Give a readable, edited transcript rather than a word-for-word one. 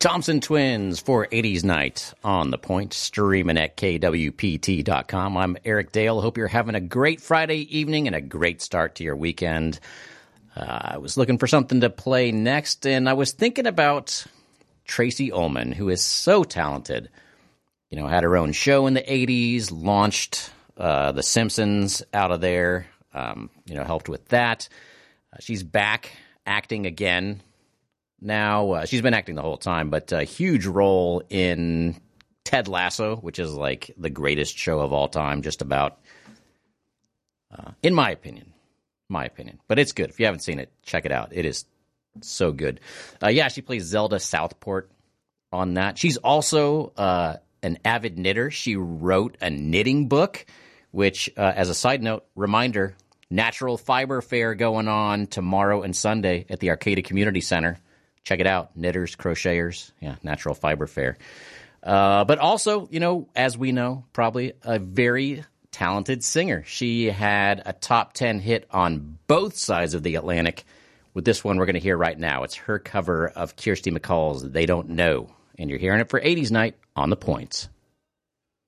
Thompson Twins for 80s Night on The Point, streaming at kwpt.com. I'm Eric Dale. Hope you're having a great Friday evening and a great start to your weekend. I was looking for something to play next, and I was thinking about Tracey Ullman, who is so talented. You know, had her own show in the 80s, launched The Simpsons out of there, helped with that. She's back acting again. Now, she's been acting the whole time, but a huge role in Ted Lasso, which is like the greatest show of all time, just about, in my opinion. But it's good. If you haven't seen it, check it out. It is so good. She plays Zelda Southport on that. She's also an avid knitter. She wrote a knitting book, which, as a side note, reminder, Natural Fiber Fair going on tomorrow and Sunday at the Arcata Community Center. Check it out, knitters, crocheters, Natural Fiber Fair. But also, as we know, probably a very talented singer. She had a top 10 hit on both sides of the Atlantic with this one we're going to hear right now. It's her cover of Kirsty MacColl's They Don't Know. And you're hearing it for 80s Night on The Point.